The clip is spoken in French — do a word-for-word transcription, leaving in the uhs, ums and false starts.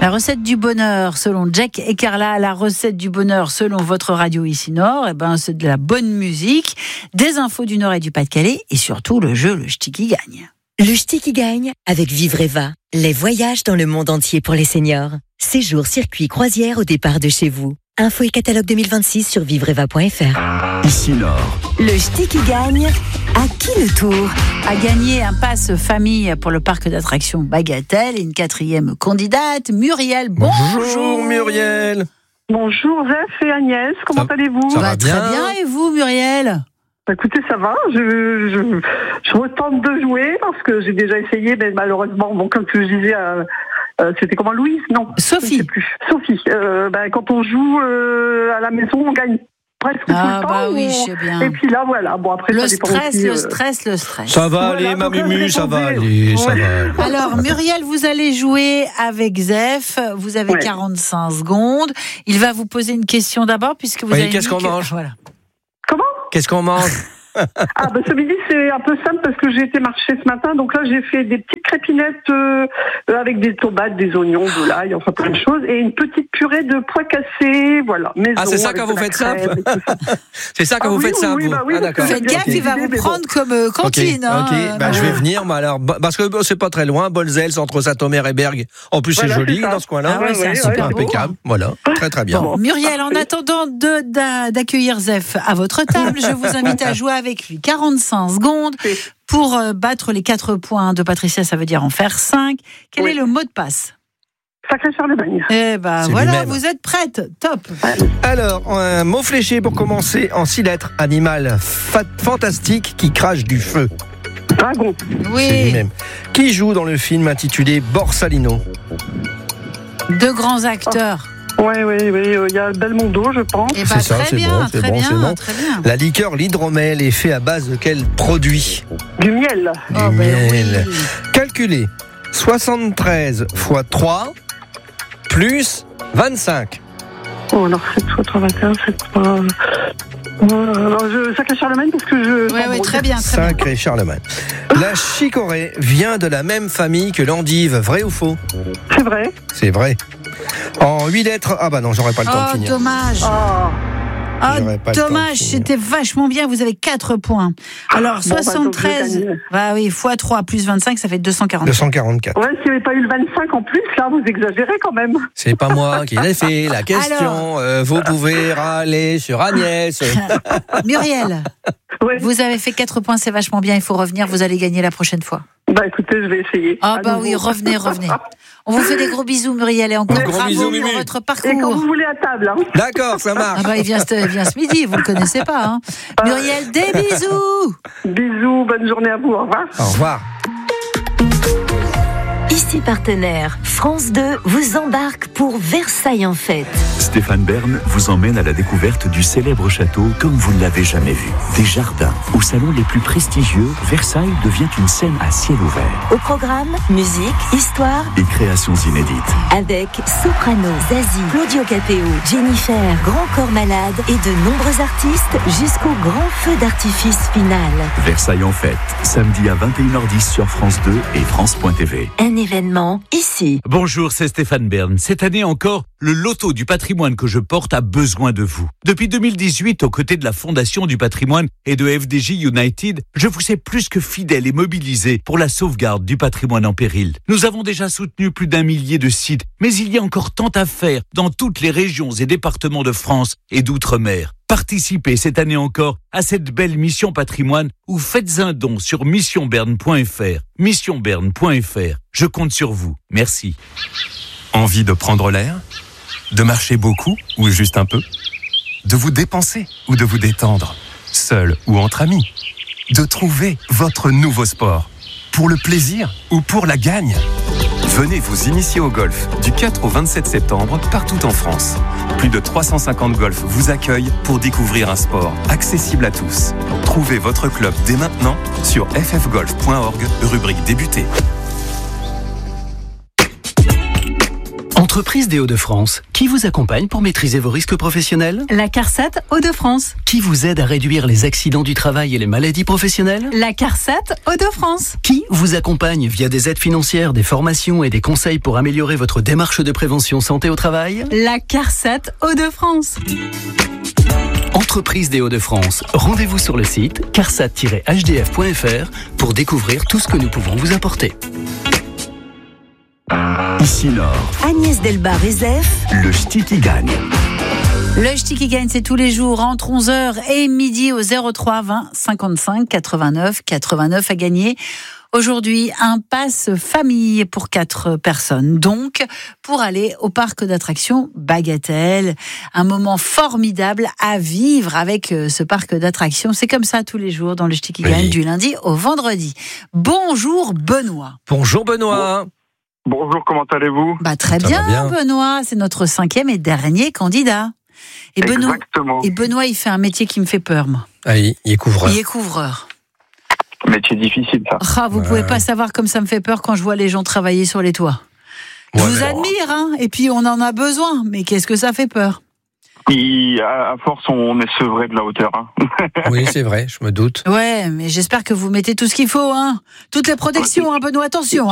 La recette du bonheur selon Jack et Carla, la recette du bonheur selon votre radio ici Nord, eh ben, c'est de la bonne musique, des infos du Nord et du Pas-de-Calais et surtout le jeu Le Ch'ti qui gagne. Le Ch'ti qui gagne avec Vivreva, les voyages dans le monde entier pour les seniors. Séjour, circuit, croisière au départ de chez vous. Info et catalogue deux mille vingt-six sur vivreva point f r. Ici Nord. Le Ch'ti qui gagne, à qui le tour? A gagné un pass famille pour le parc d'attractions Bagatelle et une quatrième candidate, Muriel. Bonjour, Bonjour Muriel. Bonjour Zef et Agnès, comment Ça- allez-vous? ça va Bah, très bien. bien, et vous Muriel? Écoutez, ça va, je, je, je retente de jouer parce que j'ai déjà essayé, mais malheureusement, bon, comme je disais, euh, euh, c'était comment Louise? Non, Sophie. je sais plus. Sophie, euh, ben, quand on joue euh, à la maison, on gagne presque Ah, tout le temps. bah oui, on- je sais bien. Et puis là, voilà, bon après Le ça dépend stress, aussi, le euh, stress, le stress. Ça va Voilà, aller, ma donc là, Mumu, je ça va répondais. aller, ça Ouais. va aller. Alors Muriel, vous allez jouer avec Zef, vous avez Ouais. quarante-cinq secondes. Il va vous poser une question d'abord puisque vous Oui, avez qu'est-ce dit qu'on que- mange Voilà. Comment? Qu'est-ce qu'on mange? Ah, ben ce midi, c'est un peu simple parce que j'ai été marcher ce matin. Donc là, j'ai fait des petites crépinettes euh, avec des tomates, des oignons, de l'ail, enfin plein de choses. Et une petite purée de pois cassés, voilà. Maison, Ah, c'est ça avec quand de vous la faites crème simple? et tout ça. C'est ça quand Ah vous oui, faites oui, ça, oui, vous? bah oui, Ah, parce que d'accord. j'ai Faites bien gaffe, il va cuisiné, vous mais prendre comme euh, cantine. Ok, hein, ok. euh, Bah, je vais venir, moi, alors, bah, parce que bon, c'est pas très loin, Bolzel, c'est entre Saint-Omer et Bergue. En plus, Voilà, c'est joli c'est ça. dans ce coin-là. Ah ouais, c'est un ouais, super ouais, beau. Impeccable. Voilà, très très bien. Bon, Muriel, en Parfait. attendant de, d'a- d'accueillir Zef à votre table, je vous invite à jouer avec lui. quarante-cinq secondes pour euh, battre les quatre points de Patricia, ça veut dire en faire cinq. Quel Oui. est le mot de passe? Sacré Charlemagne. Eh ben C'est voilà, lui-même. vous êtes prête. Top. Alors, un mot fléché pour commencer en six lettres. Animal fa- fantastique qui crache du feu. Dragon. C'est Oui, lui-même. Qui joue dans le film intitulé Borsalino? deux grands acteurs. Oui, oui, oui. Il y a Belmondo, je pense. Eh ben, C'est ça, très c'est bien, bon, c'est très bon, bien, c'est bon. très bien. La liqueur, l'hydromel, est fait à base de quel produit? Du miel. Du Oh, ben miel. oui. Calculez. soixante-treize fois trois plus vingt-cinq. Oh, alors sept fois trois, vingt et un, sept fois... Euh, alors, je... Sacré Charlemagne parce que je... Oui, oui, très bien, très bien. Sacré Charlemagne. La chicorée vient de la même famille que l'endive, vrai ou faux? C'est vrai. C'est vrai. En huit lettres, ah bah non, j'aurais pas le temps de Oh, finir. dommage. Ah. Ah, J'aurais pas le temps de dommage, finir. c'était vachement bien, vous avez quatre points. Alors, Bon, bah, soixante-treize, donc, je gagne. bah oui, fois trois plus vingt-cinq, ça fait deux cent quarante. deux cent quarante-quatre. Ouais, s'il n'y avait pas eu le vingt-cinq en plus, là, vous exagérez quand même. C'est pas moi qui l'ai fait. La question, Alors. euh, vous pouvez râler sur Agnès. Muriel, Ouais. vous avez fait quatre points, c'est vachement bien, il faut revenir, vous allez gagner la prochaine fois. Bah écoutez, je vais essayer. Ah à bah nouveau. oui, revenez, revenez. On vous fait des gros bisous, Muriel, et encore Gros bravo bisous, pour Mimi. votre Et quand parcours. vous voulez à table, hein. D'accord, ça marche. Ah bah il vient, ce- il vient ce midi, vous le connaissez pas. Hein. Muriel, des bisous. Bisous, bonne journée à vous, au revoir. Au revoir. Ici partenaire, France deux vous embarque pour Versailles en fête. Stéphane Bern vous emmène à la découverte du célèbre château comme vous ne l'avez jamais vu. Des jardins, aux salons les plus prestigieux, Versailles devient une scène à ciel ouvert. Au programme, musique, histoire, Et créations inédites. avec Soprano, Zazie, Claudio Capéo, Jennifer, Grand Corps Malade et de nombreux artistes jusqu'au grand feu d'artifice final. Versailles en fête, samedi à vingt et une heures dix sur France deux et France point T V. Un événement ici. Bonjour, c'est Stéphane Bern. Cette année encore, le loto du patrimoine que je porte a besoin de vous. Depuis deux mille dix-huit, aux côtés de la Fondation du patrimoine et de F D J United, je vous sais plus que fidèle et mobilisé pour la sauvegarde du patrimoine en péril. Nous avons déjà soutenu plus d'un millier de sites, mais il y a encore tant à faire dans toutes les régions et départements de France et d'outre-mer. Participez cette année encore à cette belle mission patrimoine ou faites un don sur mission bern point f r. mission bern point f r. Je compte sur vous. Merci. Envie de prendre l'air? De marcher beaucoup ou juste un peu? De vous dépenser ou de vous détendre? Seul ou entre amis? De trouver votre nouveau sport? Pour le plaisir ou pour la gagne? Venez vous initier au golf du quatre au vingt-sept septembre partout en France. Plus de trois cent cinquante golfs vous accueillent pour découvrir un sport accessible à tous. Trouvez votre club dès maintenant sur f f golf point org, rubrique débuter. Entre Entreprise des Hauts-de-France, qui vous accompagne pour maîtriser vos risques professionnels? La CARSAT Hauts-de-France. Qui vous aide à réduire les accidents du travail et les maladies professionnelles? La CARSAT Hauts-de-France. Qui vous accompagne via des aides financières, des formations et des conseils pour améliorer votre démarche de prévention santé au travail? La CARSAT Hauts-de-France. Entreprise des Hauts-de-France, rendez-vous sur le site carsat tiret h d f point f r pour découvrir tout ce que nous pouvons vous apporter. Ici Nord, Agnès Delbar-Rezef, le ch'ti qui gagne. Le ch'ti qui gagne, c'est tous les jours entre onze heures et midi au zéro trois vingt cinquante-cinq quatre-vingt-neuf quatre-vingt-neuf à gagner. Aujourd'hui, un pass famille pour quatre personnes. Donc, pour aller au parc d'attractions Bagatelle. Un moment formidable à vivre avec ce parc d'attractions. C'est comme ça tous les jours dans le ch'ti qui gagne, Oui. du lundi au vendredi. Bonjour Benoît. Bonjour Benoît. Bonjour, comment allez-vous? Bah, très Ça bien, va bien. Benoît. C'est notre cinquième et dernier candidat. Et Benoît, Exactement. et Benoît, il fait un métier qui me fait peur, moi. Ah, il il est couvreur. Il est couvreur. Métier difficile, ça. Ah, vous Ouais, pouvez ouais. pas savoir comme ça me fait peur quand je vois les gens travailler sur les toits. Je Ouais, vous mais- admire, hein. Et puis on en a besoin. Mais qu'est-ce que ça fait peur? Et à, à force, on est sevré de la hauteur. Hein. Oui, c'est vrai, je me doute. Ouais, mais j'espère que vous mettez tout ce qu'il faut, hein. Toutes les protections, hein, Benoît, attention.